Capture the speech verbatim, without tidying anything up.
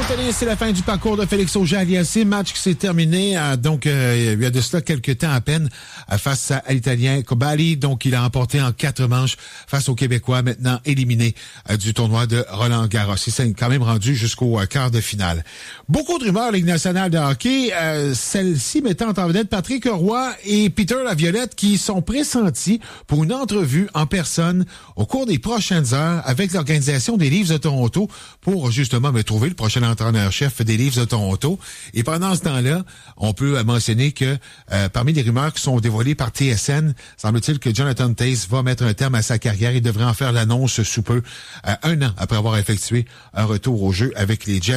tennis, c'est la fin du parcours de Félix Auger-Aliassime. Match qui s'est terminé, euh, donc euh, il y a de cela quelques temps à peine, euh, face à, à l'Italien Kobali. Donc, il a emporté en quatre manches face au Québécois, maintenant éliminé euh, du tournoi de Roland-Garros. Il s'est quand même rendu jusqu'au euh, quart de finale. Beaucoup de rumeurs, Ligue nationale de hockey, euh, celle-ci mettant en vedette Patrick Roy et Peter Laviolette, qui sont pressentis pour une entrevue en personne au cours des prochaines heures avec l'Organisation des Leafs de Toronto pour justement me trouver le prochain entraîneur-chef des Leafs de Toronto. Et pendant ce temps-là, on peut mentionner que euh, parmi les rumeurs qui sont dévoilées par T S N, semble-t-il que Jonathan Toews va mettre un terme à sa carrière. Il devrait en faire l'annonce sous peu, euh, un an après avoir effectué un retour au jeu avec les Jets.